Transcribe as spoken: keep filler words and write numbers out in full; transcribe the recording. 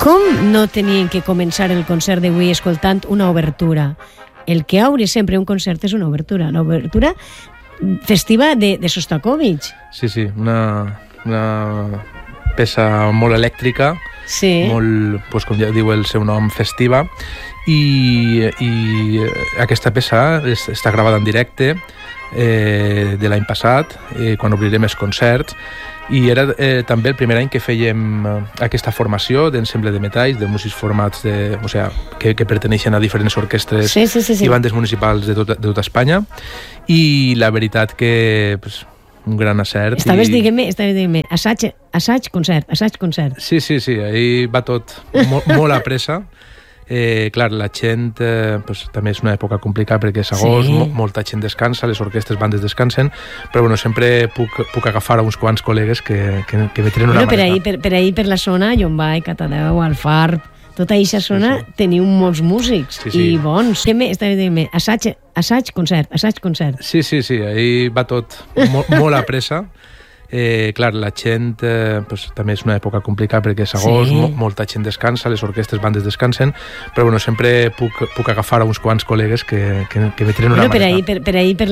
Com no tenien que començar el concert d'avui escoltant una obertura? El que obre sempre un concert és una obertura, una obertura festiva de, de Sostakovich. Sí, sí, una, una peça molt elèctrica, sí. molt, doncs, com ja diu el seu nom, festiva, i, i aquesta peça està gravada en directe eh, de l'any passat, eh, quan obrirem els concerts, i era eh, també el primer any que fèiem aquesta formació d'ensemble de metalls, de músics formats de, o sea, que, que perteneixen a diferents orquestres sí, sí, sí, sí. i bandes municipals de tot, de tota Espanya, i la veritat que pues, un gran acert. Estaves i... dient-me, estaves dient-me, assaig, assaig, concert, assaig, concert. Sí, sí, sí, ahir va tot molt, molt a pressa. Eh, clar, la gent eh, pues, també és una època complicada perquè és agost, sí. mo molta gent descansa, les orquestes, bandes descansen, però bueno, sempre puc, puc agafar a uns quants col·legues que, que, que me tenen una bueno, per ahí, per, per ahí per la zona, Llombai, Catadeu, Alfarb, tota aquesta zona sí, sí. teniu molts músics sí, sí. i bons. Què més? Estava dient-me, assaig, assaig, concert, assaig, concert. Sí, sí, sí, ahir va tot molt, molt a pressa. Eh, clar, la gent eh, pues, també és una època complicada perquè és agost, sí. mo molta gent descansa, les orquestes, bandes descansen, però bueno, sempre puc, puc agafar a uns quants col·legues que, que, que me tenen una bueno, per ahí, per, per ahí per